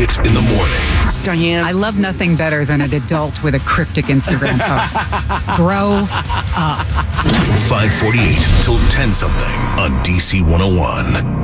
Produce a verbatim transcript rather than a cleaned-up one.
Hit in the morning. Diane. I love nothing better than an adult with a cryptic Instagram post. Grow up. five forty-eight till ten something on D C one oh one.